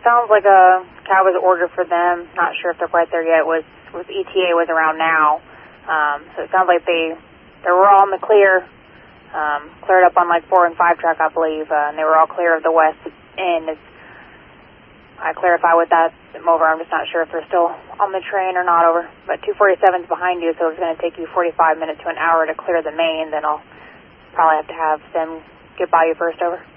sounds like a cab was ordered for them. Not sure if they're quite there yet. Was ETA was around now. So it sounds like they were all in the clear. Cleared up on like 4 and 5 track, I believe, and they were all clear of the west end. I clarify with that over. I'm just not sure if they're still on the train or not over. But 247's behind you, so it's going to take you 45 minutes to an hour to clear the main. Then I'll probably have to have them get by you first over.